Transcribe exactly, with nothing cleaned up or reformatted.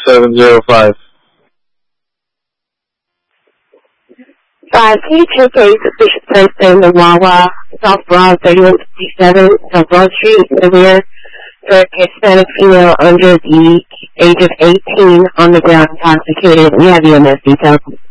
seven zero five. Five, can you check case of Bishop Place in the Wawa, South Broad, thirty-one fifty-seven, South Broad Street, Sevier, for a Hispanic female under the age of eighteen on the ground intoxicated. We have E M S details.